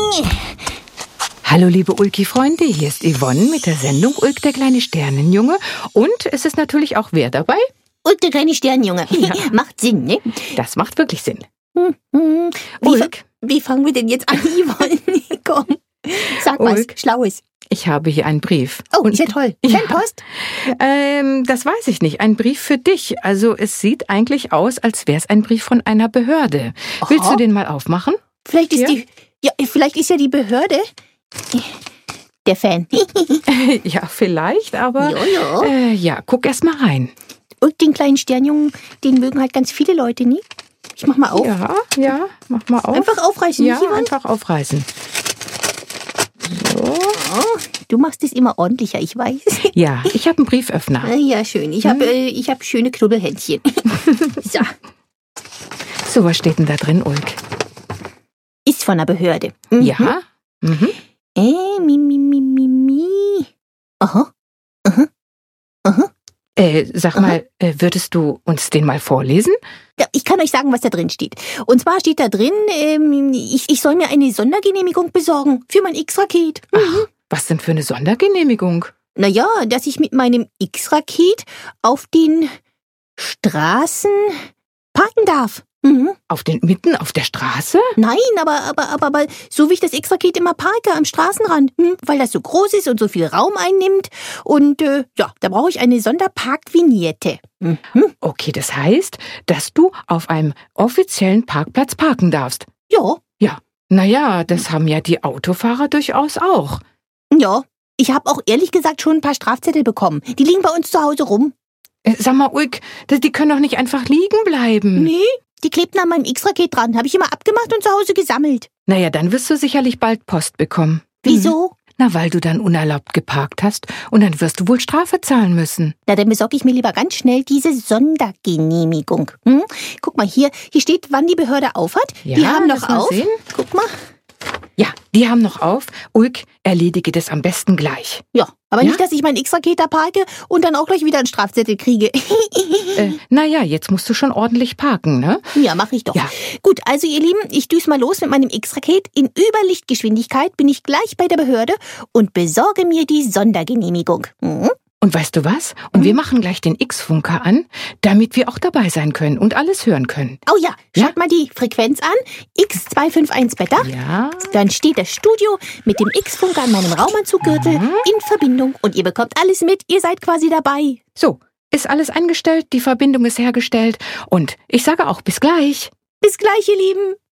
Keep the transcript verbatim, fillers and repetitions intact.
Hallo liebe Ulki-Freunde, hier ist Yvonne mit der Sendung Ulk, der kleine Sternenjunge. Und es ist natürlich auch wer dabei? Ulk, der kleine Sternenjunge. Ja. Macht Sinn, ne? Das macht wirklich Sinn. Hm, hm. Wie, Ulk, wie fangen wir denn jetzt an, Yvonne? Komm, sag was Ulk. Schlaues. ich habe hier einen Brief. Oh, ist ja toll. Ja. Fanpost? Ähm, das weiß ich nicht. Ein Brief für dich. Also es sieht eigentlich aus, als wäre es ein Brief von einer Behörde. Aha. Willst du den mal aufmachen? Vielleicht ist Ja. die... Ja, vielleicht ist ja die Behörde der Fan. Ja, vielleicht, aber... Jojo. Äh, ja, guck erst mal rein. Und den kleinen Sternjungen, den mögen halt ganz viele Leute, nie? Ich mach mal auf. Ja, ja, mach mal auf. Einfach aufreißen, Ja, nicht, Yvonne? einfach aufreißen. So. Oh, du machst es immer ordentlicher, ich weiß. Ja, ich habe einen Brieföffner. Ah, ja, schön. Ich habe äh, ich hab schöne Knubbelhändchen. So, So, was steht denn da drin, Ulk? ist von der Behörde. Mhm. Ja. Mhm. Äh, mi, mi, mi, mi, mi. Aha. Aha. Aha. Äh, sag mal, äh, würdest du uns den mal vorlesen? Ja, ich kann euch sagen, was da drin steht. Und zwar steht da drin, ähm, ich, ich soll mir eine Sondergenehmigung besorgen für mein X-Raket. Ach, was denn für eine Sondergenehmigung? Naja, dass ich mit meinem X-Raket auf den Straßen parken darf. Mhm. Auf den, mitten auf der Straße? Nein, aber, aber, aber, aber so wie ich das X-Raket immer parke am Straßenrand, hm, weil das so groß ist und so viel Raum einnimmt. Und äh, ja, da brauche ich eine Sonderparkvignette. Mhm. Okay, das heißt, dass du auf einem offiziellen Parkplatz parken darfst. Ja, Naja, das haben ja die Autofahrer durchaus auch. ja. Ich habe auch ehrlich gesagt schon ein paar Strafzettel bekommen. Die liegen bei uns zu Hause rum. Äh, sag mal, Ulk, das- die können doch nicht einfach liegen bleiben. Nee, die klebten an meinem X-Raket dran. Habe ich immer abgemacht und zu Hause gesammelt. Naja, dann wirst du sicherlich bald Post bekommen. Wieso? Na, weil du dann unerlaubt geparkt hast und dann wirst du wohl Strafe zahlen müssen. Na, dann besorge ich mir lieber ganz schnell diese Sondergenehmigung. Hm? Guck mal hier, hier steht, wann die Behörde aufhat. Ja, die haben lass noch mal auf. sehen. Guck mal. Ja, die haben noch auf. Ulk, erledige das am besten gleich. Ja, aber Ja? nicht, dass ich mein X-Raket da parke und dann auch gleich wieder einen Strafzettel kriege. Äh, naja, jetzt musst du schon ordentlich parken, ne? Ja, mache ich doch. Ja. Gut, also ihr Lieben, ich düse mal los mit meinem X-Raket. In Überlichtgeschwindigkeit bin ich gleich bei der Behörde und besorge mir die Sondergenehmigung. Hm? Und weißt du was? Und wir machen gleich den X-Funker an, damit wir auch dabei sein können und alles hören können. Oh ja, Ja? schaut mal die Frequenz an. X zwei fünf eins Beta. Ja. Dann steht das Studio mit dem X-Funker an meinem Raumanzuggürtel Mhm. in Verbindung und ihr bekommt alles mit. Ihr seid quasi dabei. So, ist alles eingestellt, die Verbindung ist hergestellt und ich sage auch bis gleich. Bis gleich, ihr Lieben.